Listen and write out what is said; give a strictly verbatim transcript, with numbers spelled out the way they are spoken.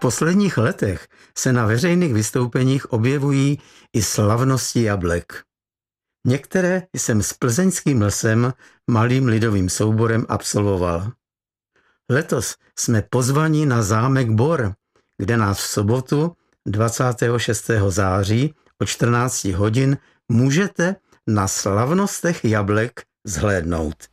posledních letech se na veřejných vystoupeních objevují i slavnosti jablek. Některé jsem s plzeňským lsem, malým lidovým souborem, absolvoval. Letos jsme pozvaní na zámek Bor, kde nás v sobotu dvacátého šestého září od čtrnácti hodin můžete na slavnostech jablek zhlédnout.